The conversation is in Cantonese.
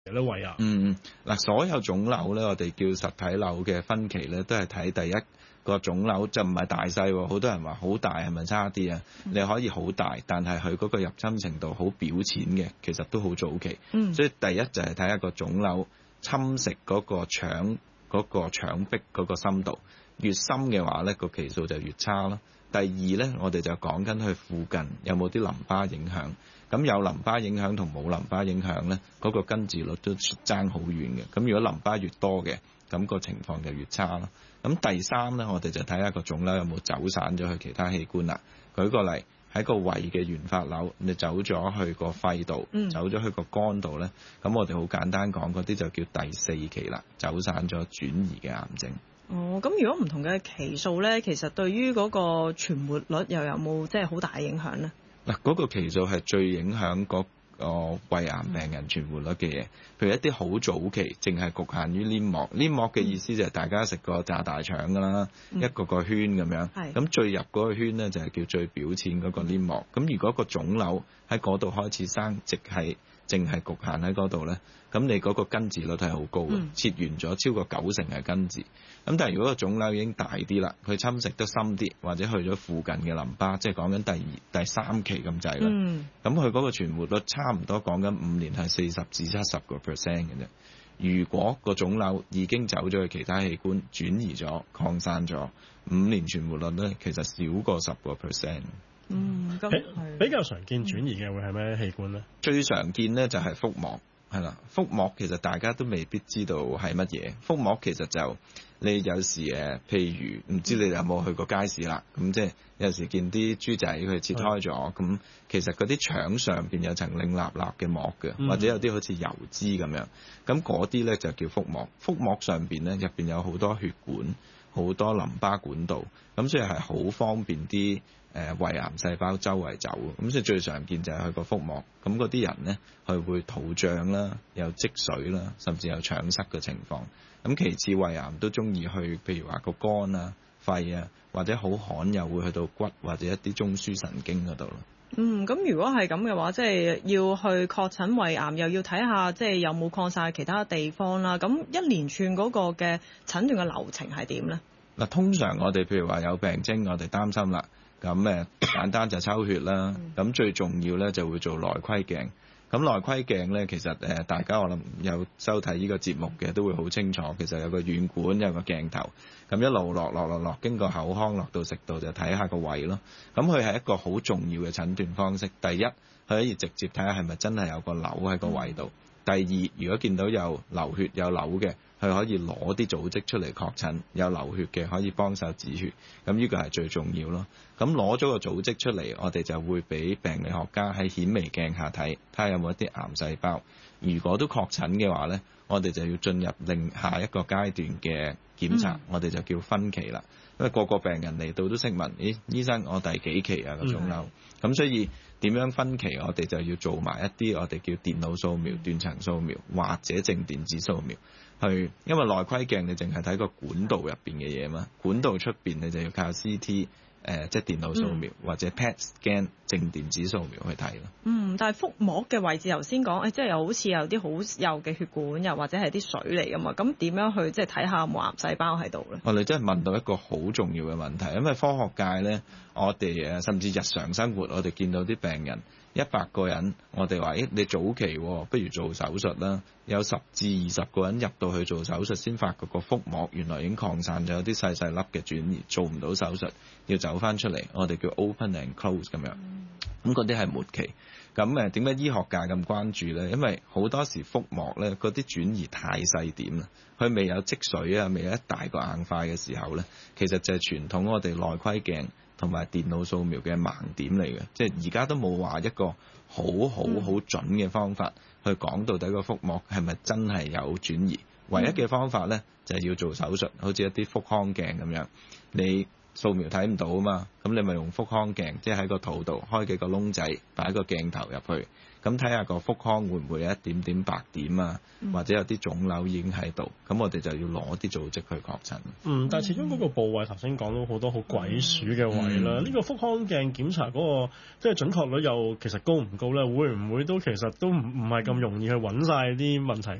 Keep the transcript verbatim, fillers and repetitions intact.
咧胃癌？ 嗯，嗱，所有腫瘤咧，我哋叫實體瘤嘅分期咧，都係睇第一個腫瘤就唔係大細，好多人話好大係咪差啲啊？嗯、你可以好大，但係佢嗰個入侵程度好表淺嘅，其實都好早期。嗯，所以第一就係睇下個腫瘤侵蝕嗰個腸嗰、嗰個腸壁嗰個深度，越深嘅話咧，個期數就越差咯。第二咧，我哋就講緊佢附近有冇啲淋巴影響。咁有淋巴影響同冇淋巴影響咧，嗰、嗰個根治率都爭好遠嘅。咁如果淋巴越多嘅，咁、個情況就越差咯。咁第三咧，我哋就睇下個腫瘤有冇走散咗去其他器官啦。舉個例，喺個胃嘅原發瘤，你走咗去個肺度，嗯、走咗去個肝度咧，咁我哋好簡單講，嗰啲就叫第四期啦，走散咗轉移嘅癌症。 哦，咁如果唔同嘅期數咧，其實對於嗰個存活率又有冇即係好大影響咧？ 嗱，嗰個期數係最影響嗰個胃癌病人存活率嘅嘢。譬如一啲好早期，淨係局限於黏膜。黏膜嘅意思就係大家食過炸大腸㗎啦，嗯、一個個圈咁樣。咁最入嗰個圈咧就係叫最表淺嗰個黏膜。咁如果個腫瘤喺嗰度開始生，直係淨係局限喺嗰度咧，咁你嗰個根治率係好高嘅，嗯、切完咗超過九成係根治。咁但係如果個腫瘤已經大啲啦，佢侵蝕得深啲，或者去咗附近嘅淋巴，即係講緊第二、第三期咁滯啦。咁佢嗰個存活率差唔多講緊五年係四十至七十個 percent 嘅啫。如果個腫瘤已經走咗去其他器官，轉移咗、擴散咗，五年存活率咧其實少過十個 percent。 嗯，咁比較常見轉移嘅會係咩器官咧？ 最常見咧就係腹膜。係啦，腹膜其實大家都未必知道係乜嘢。腹膜其實就你有時誒，譬如唔知你有冇去過街市啦，咁即係有時見啲豬仔佢切開咗，咁、嗯、其實嗰啲腸上邊有層拎立立嘅膜嘅，嗯、或者有啲好似油脂咁樣，咁嗰啲咧就叫腹膜。腹膜上邊咧入邊有好多血管、好多淋巴管道，咁所以係好方便啲。誒、呃、胃癌細胞周圍走，咁所以最常見就係佢個腹膜。咁嗰啲人咧，佢會肚脹啦，有積水啦，甚至有腸塞嘅情況。咁其次胃癌都中意去，譬如話個肝啊、肺啊，或者好罕有會去到骨或者一啲中樞神經嗰度咯。 嗯，咁如果係咁嘅話，即係要去確診胃癌，又要睇下即係有冇擴散其他地方啦。咁一連串嗰個嘅診斷嘅流程係點咧？ 嗱，通常我哋譬如話有病徵，我哋擔心啦。咁誒簡單就抽血啦，咁、嗯、最重要咧就會做內窺鏡。咁內窺鏡咧，其實誒大家我諗有收睇呢個節目嘅都會好清楚，其實有個軟管，有個鏡頭，咁一路落落落落經過口腔落到食道就睇下個胃咯。咁佢係一個好重要嘅診斷方式。第一，佢可以直接睇下係咪真係有個瘤喺個胃度。嗯、第二，如果見到有流血有瘤嘅，佢可以攞啲組織出嚟確診，有流血嘅可以幫手止血，咁呢個係最重要咯。咁攞咗個組織出嚟，我哋就會俾病理學家喺顯微鏡下睇，睇下有冇一啲癌細胞。如果都確診嘅話呢，我哋就要進入另下一個階段嘅檢查，嗯、我哋就叫分期啦。因為個個病人嚟到都識問，咦，醫生我第幾期啊個腫瘤？咁、嗯、所以點樣分期，我哋就要做埋一啲我哋叫電腦掃描、斷層掃描或者靜電子掃描。去，因為內窺鏡你淨係睇個管道入邊嘅嘢嘛，管道出邊你就要靠 C T，誒、呃、即係電腦掃描、嗯、或者 P E T scan 靜電子掃描去睇咯。 嗯，但係腹膜嘅位置頭先講，誒即係又好似有啲好幼嘅血管，又或者係啲水嚟㗎嘛，咁點樣去即係睇下有冇癌細胞喺度咧？ 我哋真係問到一個好重要嘅問題，因為科學界咧，我哋誒甚至日常生活，我哋見到啲病人。一百個人，我哋話，誒，你早期不如做手術啦。有十至二十個人入到去做手術，先發覺個腹膜原來已經擴散咗，有啲細細粒嘅轉移，做唔到手術，要走翻出嚟。我哋叫 open and close 咁樣。咁嗰啲係末期。咁誒點解醫學界咁關注咧？因為好多時腹膜咧嗰啲轉移太細點啦，佢未有積水啊，未有一大個硬塊嘅時候咧，其實就係傳統我哋內窺鏡同埋電腦掃描嘅盲點嚟嘅，即係而家都冇話一個好好好準嘅方法去講到底個腹膜係咪真係有轉移。唯一嘅方法咧就係要做手術，好似一啲腹腔鏡咁樣，你掃描睇唔到啊嘛，咁你咪用腹腔鏡，即係喺個肚度開幾個窿仔，擺個鏡頭入去，咁睇下個腹腔會唔會有一點點白點啊，嗯、或者有啲腫瘤已經喺度，咁我哋就要攞啲組織去確診。 嗯，但係始終嗰個部位頭先講到好多好鬼鼠嘅位啦，呢、嗯、個腹腔鏡檢查嗰、嗰個即係準確率又其實高唔高咧？會唔會都其實都唔唔係咁容易去揾晒啲問題？